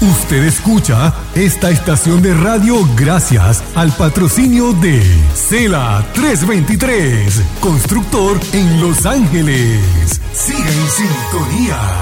Usted escucha esta estación de radio gracias al patrocinio de Cela 323, constructor en Los Ángeles. Siga en sintonía.